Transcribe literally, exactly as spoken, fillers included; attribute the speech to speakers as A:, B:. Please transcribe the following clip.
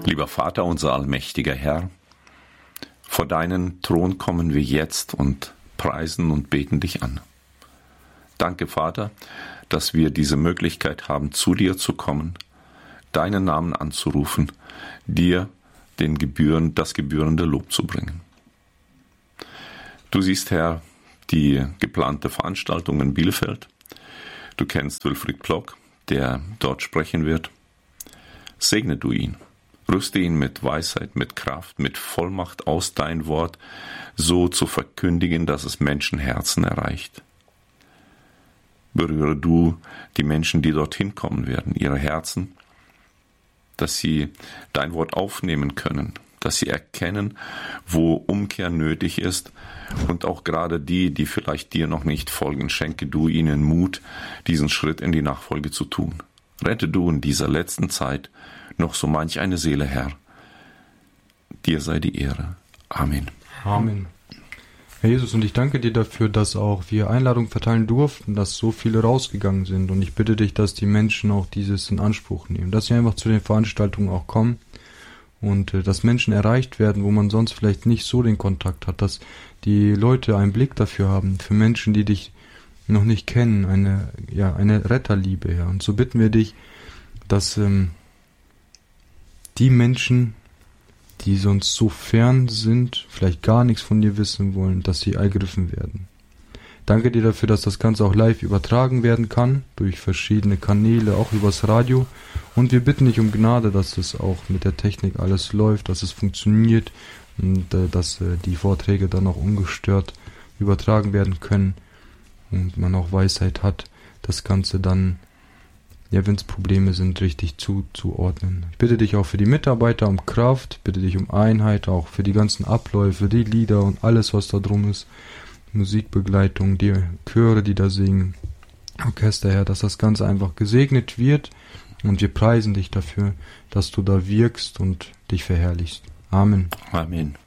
A: Lieber Vater, unser allmächtiger Herr, vor deinen Thron kommen wir jetzt und preisen und beten dich an. Danke, Vater, dass wir diese Möglichkeit haben, zu dir zu kommen, deinen Namen anzurufen, dir den Gebühren, das gebührende Lob zu bringen. Du siehst, Herr, die geplante Veranstaltung in Bielefeld. Du kennst Wilfried Plock, der dort sprechen wird. Segne du ihn. Rüste ihn mit Weisheit, mit Kraft, mit Vollmacht aus dein Wort, so zu verkündigen, dass es Menschenherzen erreicht. Berühre du die Menschen, die dorthin kommen werden, ihre Herzen, dass sie dein Wort aufnehmen können, dass sie erkennen, wo Umkehr nötig ist, und auch gerade die, die vielleicht dir noch nicht folgen, schenke du ihnen Mut, diesen Schritt in die Nachfolge zu tun. Rette du in dieser letzten Zeit noch so manch eine Seele, Herr. Dir sei die Ehre. Amen.
B: Amen. Herr Jesus, und ich danke dir dafür, dass auch wir Einladungen verteilen durften, dass so viele rausgegangen sind. Und ich bitte dich, dass die Menschen auch dieses in Anspruch nehmen, dass sie einfach zu den Veranstaltungen auch kommen und äh, dass Menschen erreicht werden, wo man sonst vielleicht nicht so den Kontakt hat, dass die Leute einen Blick dafür haben, für Menschen, die dich noch nicht kennen, eine, ja, eine Retterliebe, ja. Und so bitten wir dich, dass ähm, die Menschen, die sonst so fern sind, vielleicht gar nichts von dir wissen wollen, dass sie ergriffen werden. Danke dir dafür, dass das Ganze auch live übertragen werden kann, durch verschiedene Kanäle, auch übers Radio. Und wir bitten dich um Gnade, dass es auch mit der Technik alles läuft, dass es funktioniert und äh, dass äh, die Vorträge dann auch ungestört übertragen werden können und man auch Weisheit hat, das Ganze dann, ja, wenn es Probleme sind, richtig zuzuordnen. Ich bitte dich auch für die Mitarbeiter um Kraft, bitte dich um Einheit, auch für die ganzen Abläufe, die Lieder und alles, was da drum ist, Musikbegleitung, die Chöre, die da singen, Orchester, Herr, dass das Ganze einfach gesegnet wird, und wir preisen dich dafür, dass du da wirkst und dich verherrlichst. Amen.
A: Amen.